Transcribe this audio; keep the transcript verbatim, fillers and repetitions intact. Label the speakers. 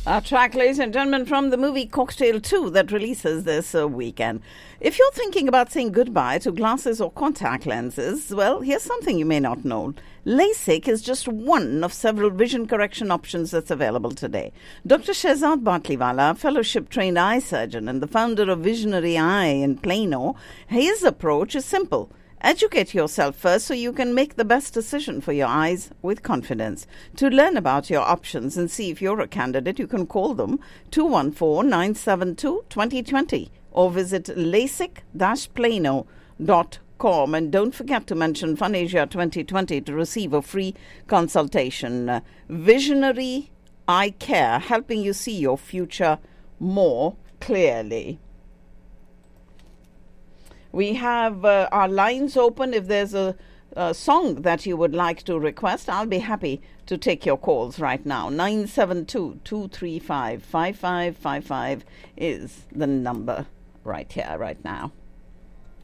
Speaker 1: A track, ladies and gentlemen, from the movie Cocktail two that releases this uh, weekend. If you're thinking about saying goodbye to glasses or contact lenses, well, here's something you may not know. LASIK is just one of several vision correction options that's available today. Doctor Shehzad Batliwala, a fellowship-trained eye surgeon and the founder of Visionary Eye in Plano, his approach is simple. Educate yourself first so you can make the best decision for your eyes with confidence. To learn about your options and see if you're a candidate, you can call them two one four, nine seven two, two zero two zero or visit lasik dash plano dot com. And don't forget to mention FunAsia twenty twenty to receive a free consultation. Uh, Visionary Eye Care, helping you see your future more clearly. We have uh, our lines open. If there's a, a song that you would like to request, I'll be happy to take your calls right now. nine seven two, two three five, five five five five is the number right here, right now.